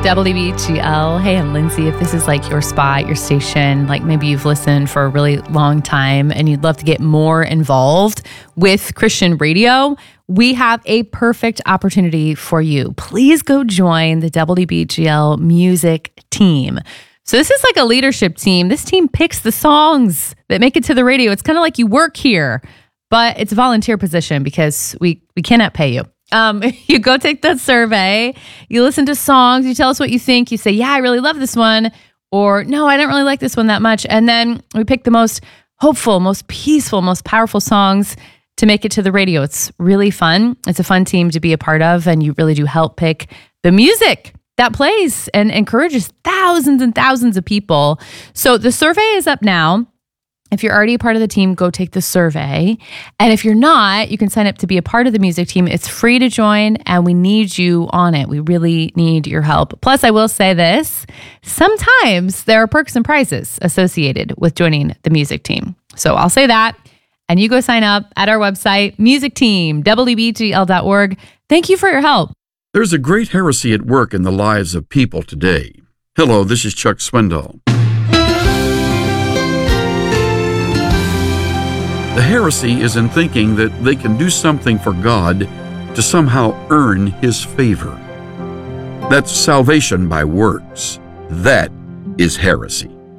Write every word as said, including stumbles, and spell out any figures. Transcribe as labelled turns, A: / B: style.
A: W B G L. Hey, I'm Lindsay. If this is like your spot, your station, like maybe you've listened for a really long time and you'd love to get more involved with Christian radio, we have a perfect opportunity for you. Please go join the W B G L music team. So this is like a leadership team. This team picks the songs that make it to the radio. It's kind of like you work here, but it's a volunteer position because we, we cannot pay you. Um, you go take that survey, you listen to songs, you tell us what you think, you say, yeah, I really love this one, or no, I don't really like this one that much. And then we pick the most hopeful, most peaceful, most powerful songs to make it to the radio. It's really fun. It's a fun team to be a part of, and you really do help pick the music that plays and encourages thousands and thousands of people. So the survey is up now. If you're already a part of the team, go take the survey. And if you're not, you can sign up to be a part of the music team. It's free to join, and we need you on it. We really need your help. Plus, I will say this, sometimes there are perks and prizes associated with joining the music team. So I'll say that, and you go sign up at our website, music team, W B G L dot org. Thank you for your help.
B: There's a great heresy at work in the lives of people today. Hello, this is Chuck Swindoll. The heresy is in thinking that they can do something for God to somehow earn His favor. That's salvation by works. That is heresy.